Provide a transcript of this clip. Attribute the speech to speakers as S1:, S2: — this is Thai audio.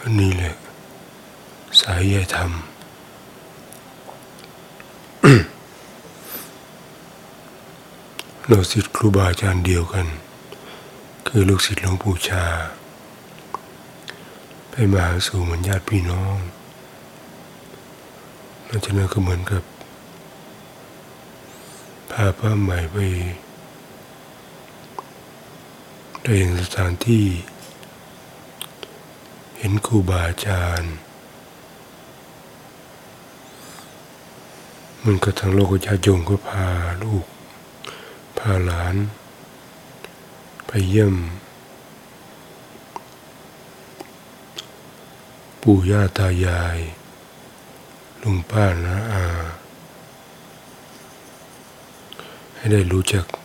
S1: อันนี้แหละสายใยธรรม เราศิษย์ครูบาอาจารย์เดียวกันคือลูกศิษย์หลวงปู่ชาไปมาหาสู่เหมือนญาติพี่น้องนั่นฉะนั้นก็เหมือนกับพาพระใหม่ไปได้เห็นสถานที่เห็นครูบาอาจารย์มันก็ทางโลกญาติโยมก็พาลูกพาหลานไปเยี่ยมปู่ย่าตายายลุงป้าน้าอาให้ได้รู้จัก